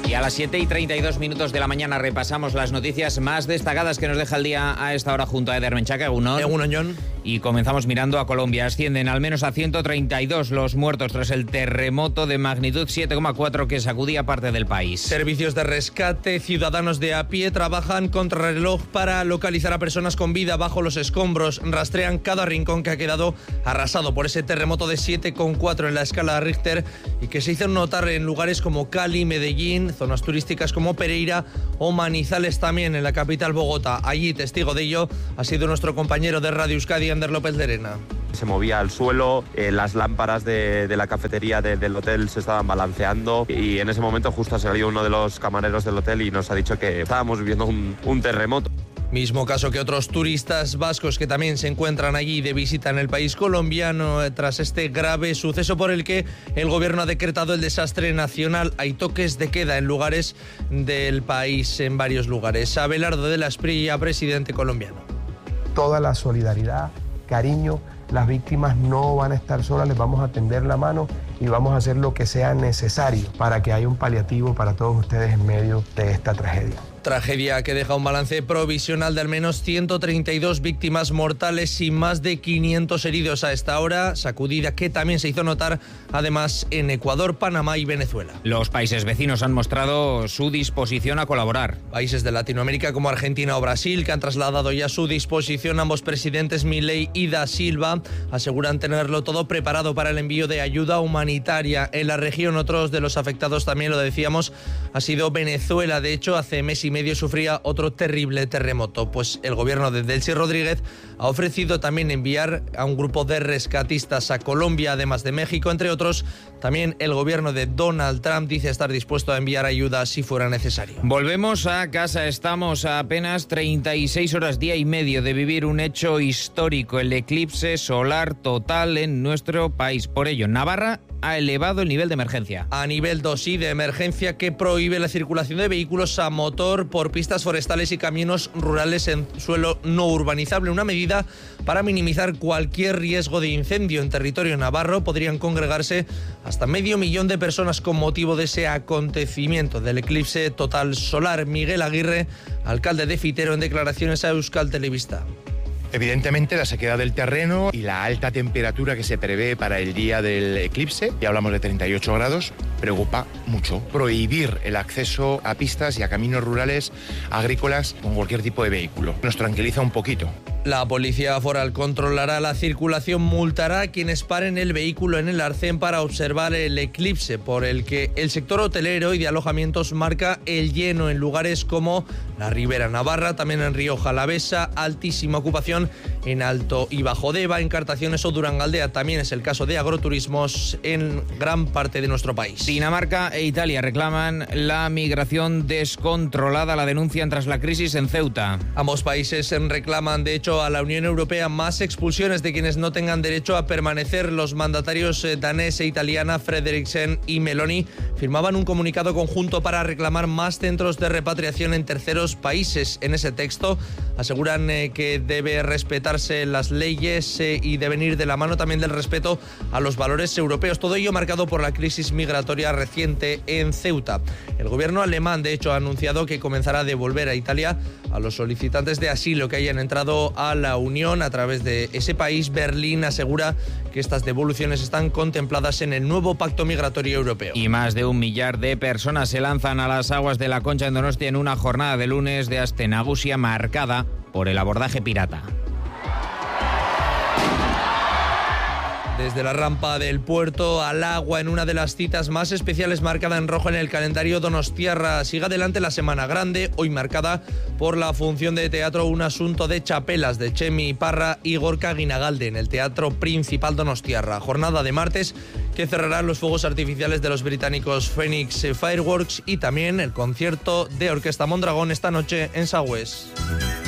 Y a las 7:32 de la mañana repasamos las noticias más destacadas que nos deja el día a esta hora junto a Eder Menchaca. Egunon, Jon. Y comenzamos mirando a Colombia. Ascienden al menos a 132 los muertos tras el terremoto de magnitud 7,4 que sacudía parte del país. Servicios de rescate, ciudadanos de a pie trabajan contrarreloj para localizar a personas con vida bajo los escombros. Rastrean cada rincón que ha quedado arrasado por ese terremoto de 7,4 en la escala de Richter y que se hizo notar en lugares como Cali, Medellín, zonas turísticas como Pereira o Manizales también en la capital Bogotá. Allí, testigo de ello, ha sido nuestro compañero de Radio Euskadi, Ander López Lerena. Se movía al suelo, las lámparas de la cafetería del hotel se estaban balanceando y en ese momento justo ha salido uno de los camareros del hotel y nos ha dicho que estábamos viviendo un terremoto. Mismo caso que otros turistas vascos que también se encuentran allí de visita en el país colombiano tras este grave suceso por el que el gobierno ha decretado el desastre nacional. Hay toques de queda en lugares del país, en varios lugares. Abelardo de la Espriella, presidente colombiano. Toda la solidaridad, cariño, las víctimas no van a estar solas, les vamos a tender la mano y vamos a hacer lo que sea necesario para que haya un paliativo para todos ustedes en medio de esta tragedia. Tragedia que deja un balance provisional de al menos 132 víctimas mortales y más de 500 heridos a esta hora, sacudida que también se hizo notar además en Ecuador, Panamá y Venezuela. Los países vecinos han mostrado su disposición a colaborar. Países de Latinoamérica como Argentina o Brasil, que han trasladado ya su disposición, ambos presidentes Milei y Da Silva, aseguran tenerlo todo preparado para el envío de ayuda humanitaria en la región. Otros de los afectados, también lo decíamos, ha sido Venezuela. De hecho, hace mes y medio sufría otro terrible terremoto. Pues el gobierno de Delcy Rodríguez ha ofrecido también enviar a un grupo de rescatistas a Colombia, además de México, entre otros. También el gobierno de Donald Trump dice estar dispuesto a enviar ayuda si fuera necesario. Volvemos a casa. Estamos a apenas 36 horas, día y medio, de vivir un hecho histórico, el eclipse solar total en nuestro país. Por ello, Navarra ha elevado el nivel de emergencia. A nivel 2 de emergencia que prohíbe la circulación de vehículos a motor por pistas forestales y caminos rurales en suelo no urbanizable. Una medida para minimizar cualquier riesgo de incendio en territorio navarro. Podrían congregarse hasta 500.000 de personas con motivo de ese acontecimiento del eclipse total solar. Miguel Aguirre, alcalde de Fitero, en declaraciones a Euskal Telebista. Evidentemente, la sequedad del terreno y la alta temperatura que se prevé para el día del eclipse, ya hablamos de 38 grados, preocupa mucho. Prohibir el acceso a pistas y a caminos rurales agrícolas con cualquier tipo de vehículo. Nos tranquiliza un poquito. La policía foral controlará la circulación, multará a quienes paren el vehículo en el arcén para observar el eclipse, por el que el sector hotelero y de alojamientos marca el lleno en lugares como la Ribera Navarra, también en Rioja Alavesa, altísima ocupación en Alto y Bajo Deva, Encartaciones o Durangaldea. También es el caso de agroturismos en gran parte de nuestro país. Dinamarca e Italia reclaman la migración descontrolada. La denuncian tras la crisis en Ceuta. Ambos países reclaman, de hecho, a la Unión Europea más expulsiones de quienes no tengan derecho a permanecer. Los mandatarios danés e italiana Frederiksen y Meloni firmaban un comunicado conjunto para reclamar más centros de repatriación en terceros países. En ese texto aseguran que debe respetarse las leyes y deben ir de la mano también del respeto a los valores europeos. Todo ello marcado por la crisis migratoria reciente en Ceuta. El gobierno alemán, de hecho, ha anunciado que comenzará a devolver a Italia a los solicitantes de asilo que hayan entrado a la Unión a través de ese país. Berlín asegura que estas devoluciones están contempladas en el nuevo Pacto Migratorio Europeo. Y más de 1 millar de personas se lanzan a las aguas de la Concha en Donostia en una jornada de lunes de aste nagusia marcada por el abordaje pirata. Desde la rampa del puerto al agua, en una de las citas más especiales marcada en rojo en el calendario donostiarra. Sigue adelante la Semana Grande, hoy marcada por la función de teatro Un asunto de chapelas de Chemi Parra y Gorka Guinagalde en el Teatro Principal donostiarra. Jornada de martes que cerrará los fuegos artificiales de los británicos Phoenix Fireworks y también el concierto de Orquesta Mondragón esta noche en Sagües.